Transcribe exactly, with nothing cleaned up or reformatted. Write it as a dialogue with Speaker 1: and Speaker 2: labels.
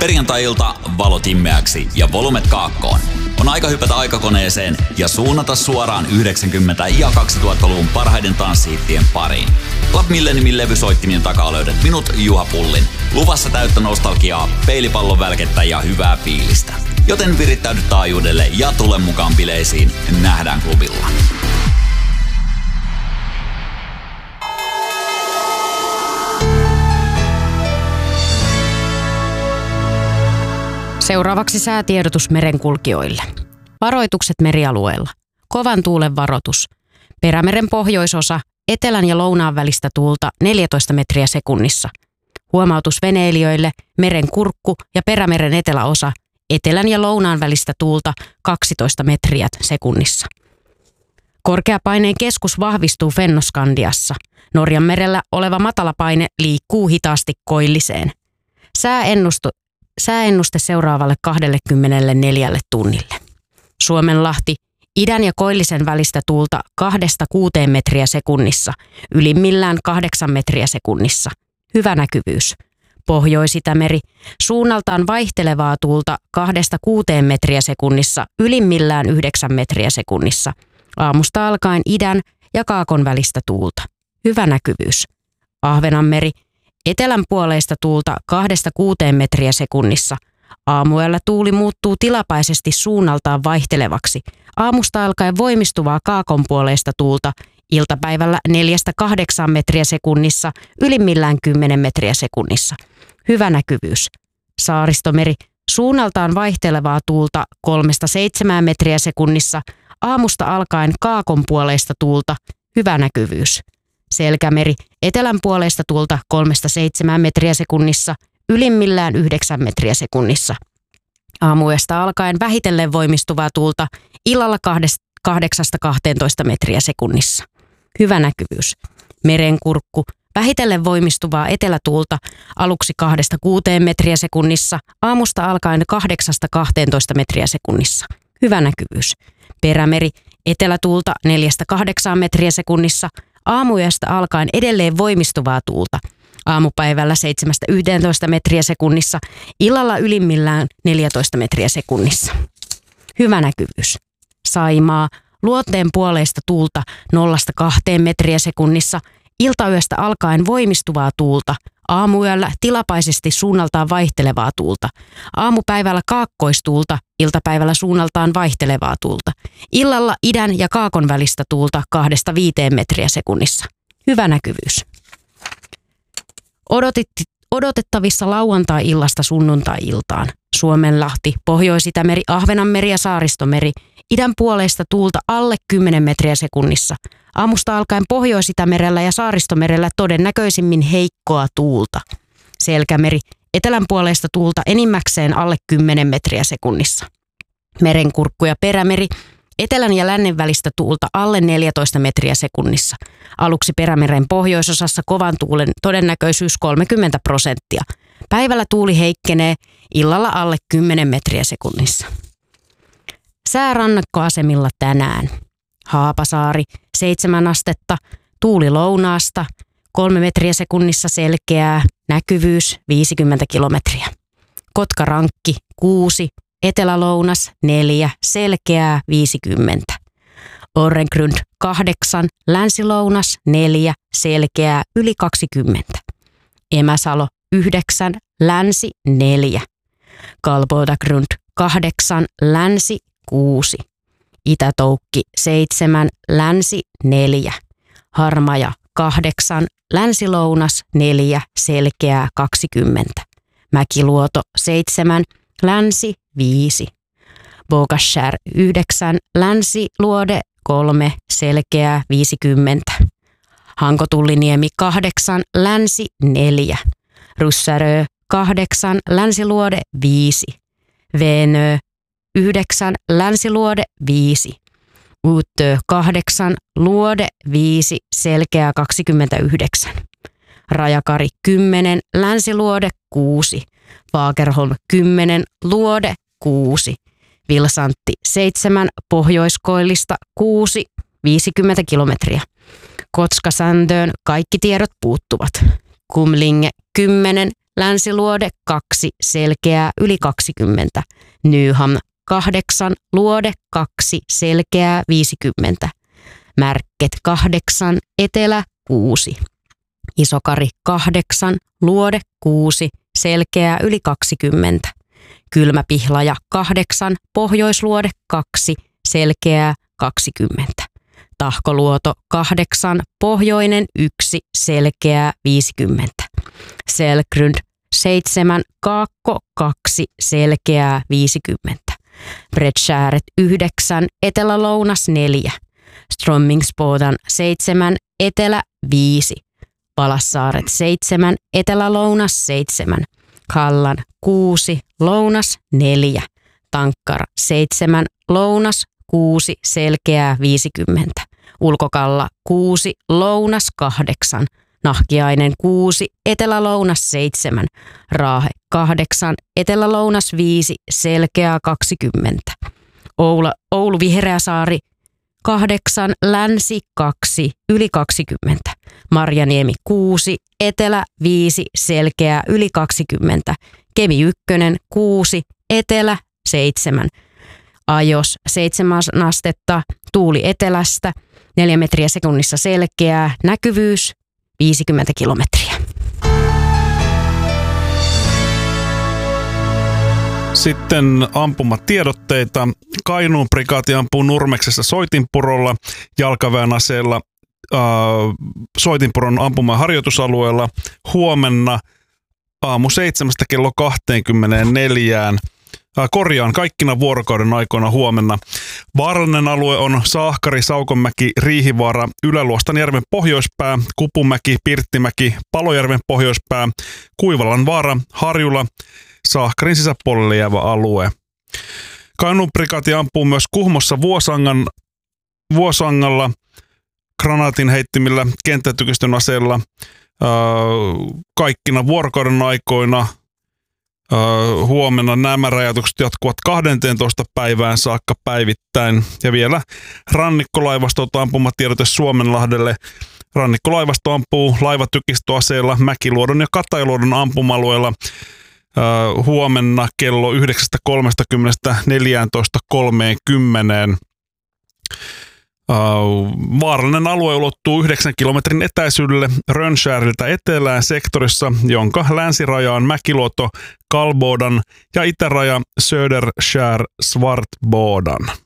Speaker 1: Perjantai-ilta valot immeäksi ja volumet kaakkoon. On aika hypätä aikakoneeseen ja suunnata suoraan yhdeksänkymmentä- ja kaksituhattaluvun parhaiden tanssihittien pariin. Club Milleniumin levysoittimien takaa löydät minut, Juha Pullin. Luvassa täyttä nostalgiaa, peilipallon välkettä ja hyvää fiilistä. Joten virittäydy taajuudelle ja tule mukaan bileisiin. Nähdään klubilla.
Speaker 2: Seuraavaksi säätiedotus merenkulkijoille. Varoitukset merialueella. Kovan tuulen varoitus. Perämeren pohjoisosa, etelän ja lounaan välistä tuulta neljätoista metriä sekunnissa. Huomautus veneilijöille, meren kurkku ja perämeren eteläosa, etelän ja lounaan välistä tuulta kaksitoista metriä sekunnissa. Korkeapaineen keskus vahvistuu Fennoskandiassa. Norjan merellä oleva matalapaine liikkuu hitaasti koilliseen. Sääennustu Sääennuste seuraavalle kaksikymmentäneljä tunnille. Suomenlahti, idän ja koillisen välistä tuulta kahdesta kuuteen metriä sekunnissa, ylimmillään kahdeksan metriä sekunnissa. Hyvä näkyvyys. Pohjois-Itämeri, suunnaltaan vaihtelevaa tuulta kahdesta kuuteen metriä sekunnissa, ylimmillään yhdeksän metriä sekunnissa. Aamusta alkaen idän ja kaakon välistä tuulta. Hyvä näkyvyys. Ahvenanmeri, etelän puoleista tuulta kahdesta kuuteen metriä sekunnissa. Aamuyöllä tuuli muuttuu tilapäisesti suunnaltaan vaihtelevaksi. Aamusta alkaen voimistuvaa kaakon puoleista tuulta. Iltapäivällä neljästä kahdeksaan metriä sekunnissa, ylimmillään kymmenen metriä sekunnissa. Hyvä näkyvyys. Saaristomeri, suunnaltaan vaihtelevaa tuulta kolmesta seitsemään metriä sekunnissa. Aamusta alkaen kaakon puoleista tuulta. Hyvä näkyvyys. Selkämeri, etelän puoleista tuulta kolmesta seitsemään metriä sekunnissa, ylimmillään yhdeksän metriä sekunnissa. Aamuyöstä alkaen vähitellen voimistuvaa tuulta, illalla kahdeksasta kahteentoista metriä sekunnissa. Hyvä näkyvyys. Merenkurkku, vähitellen voimistuvaa etelätuulta, aluksi kahdesta kuuteen metriä sekunnissa, aamusta alkaen kahdeksasta kahteentoista metriä sekunnissa. Hyvä näkyvyys. Perämeri, etelätuulta neljästä kahdeksaan metriä sekunnissa, aamuyöstä alkaen edelleen voimistuvaa tuulta. Aamupäivällä seitsemästä yhteentoista metriä sekunnissa, illalla ylimmillään neljätoista metriä sekunnissa. Hyvä näkyvyys. Saimaa, luonteen puoleista tuulta nollasta kahteen metriä sekunnissa, iltayöstä alkaen voimistuvaa tuulta. Aamuyöllä tilapäisesti suunnaltaan vaihtelevaa tuulta. Aamupäivällä kaakkoistuulta, iltapäivällä suunnaltaan vaihtelevaa tuulta. Illalla idän ja kaakon välistä tuulta kahdesta viiteen metriä sekunnissa. Hyvä näkyvyys. Odotit, odotettavissa lauantai-illasta sunnuntai-iltaan. Suomenlahti, Pohjois-Itämeri, Ahvenanmeri ja Saaristomeri. Idän puoleista tuulta alle kymmenen metriä sekunnissa. Aamusta alkaen Pohjois-Itämerellä ja Saaristomerellä todennäköisimmin heikkoa tuulta. Selkämeri, etelän puoleista tuulta enimmäkseen alle kymmenen metriä sekunnissa. Merenkurkku ja perämeri, etelän ja lännen välistä tuulta alle neljätoista metriä sekunnissa. Aluksi perämeren pohjoisosassa kovan tuulen todennäköisyys kolmekymmentä prosenttia. Päivällä tuuli heikkenee, illalla alle kymmenen metriä sekunnissa. Säärannakkoasemilla tänään. Haapasaari, seitsemän astetta, tuuli lounaasta, kolme metriä sekunnissa selkeää, näkyvyys viisikymmentä kilometriä. Kotkarankki, kuusi, etelälounas, neljä, selkeää, viisikymmentä. Orrengrund, kahdeksan, länsilounas, neljä, selkeää, yli kaksikymmentä. Emäsalo, yhdeksän, länsi, neljä. Kalbodagrund, kahdeksan, länsi, kuusi. Itätoukki seitsemän, länsi neljä. Harmaja kahdeksan, länsilounas neljä, selkeää kaksikymmentä. Mäkiluoto seitsemän, länsi viisi. Bogashär yhdeksän, länsiluode kolme, selkeää viisikymmentä. Hankotulliniemi kahdeksan, länsi neljä. Russärö kahdeksan, länsiluode viisi. Venö yhdeksän, länsiluode viisi. Uutö kahdeksan, luode viisi, selkeää kaksikymmentäyhdeksän. Rajakari kymmenen, länsiluode kuusi. Fagerholm kymmenen, luode kuusi. Vilsantti seitsemän, pohjoiskoillista kuusi, viisikymmentä kilometriä. Kotskasändöön kaikki tiedot puuttuvat. Kumlinge kymmenen, Länsiluode kaksi, selkeää yli kaksikymmentä. Nyham kahdeksan, luode kaksi, selkeää viisikymmentä. Märket kahdeksan, etelä kuusi. Isokari kahdeksan, luode kuusi, selkeää yli kaksikymmentä. Kylmäpihlaja kahdeksan, pohjoisluode kaksi, selkeää kaksikymmentä. Tahkoluoto kahdeksan, pohjoinen yksi, selkeää viisikymmentä. Selgrund seitsemän, kaakko kaksi, selkeää viisikymmentä. Bredskäret yhdeksän, etelä-lounas neljä. Strömmingsbodan seitsemän, etelä viisi. Palassaaret seitsemän, etelä-lounas seitsemän. Kallan kuusi, lounas neljä. Tankkara seitsemän, lounas kuusi, selkeää viisikymmentä. Ulkokalla kuusi, lounas kahdeksan. Nahkiainen kuusi, etelä-lounas seitsemän. Raahe kahdeksan, etelä-lounas viisi, selkeää kaksikymmentä. Oula, Oulu Vihreäsaari kahdeksan, länsi kaksi, yli kaksikymmentä. Marjaniemi kuusi, etelä viisi, selkeää yli kaksikymmentä. Kemi ykkönen kuusi, etelä seitsemän. Ajos seitsemän astetta, tuuli etelästä, neljä metriä sekunnissa selkeää, näkyvyys viisikymmentä kilometriä.
Speaker 3: Sitten ampumatiedotteita. Kainuun prikaati ampuu Nurmeksessa Soitinpurolla jalkaväen aseella äh, Soitinpuron ampuma- harjoitusalueella huomenna aamu seitsemästä kello kaksikymmentäneljä. Äh, korjaan kaikkina vuorokauden aikoina huomenna. Vaarallinen alue on Saahkari, Saukonmäki, Riihivaara, Ylä-Luostanjärven pohjoispää, Kupumäki, Pirttimäki, Palojärven pohjoispää, Kuivalan vaara, Harjula, Saahkarin sisäpuolelle jäävä alue. Kainuun prikaati ampuu myös Kuhmossa Vuosangan, Vuosangalla granaatin heittimillä kenttätykistön aseella äh, kaikkina vuorokauden aikoina. Uh, huomenna nämä rajoitukset jatkuvat kahteentoista päivään saakka päivittäin. Ja vielä rannikkolaivasto ampumatiedote Suomenlahdelle. Rannikkolaivasto ampuu laivatykistöaseella Mäkiluodon ja Katajaluodon ampuma-alueella uh, huomenna kello yhdeksän kolmekymmentä neljätoista kolmekymmentä. Uh, vaarallinen alue ulottuu yhdeksän kilometrin etäisyydelle Rönnskärltä etelään sektorissa, jonka länsiraja on Mäkiluoto, Kalbodan ja itäraja Söderskär Svartbodan.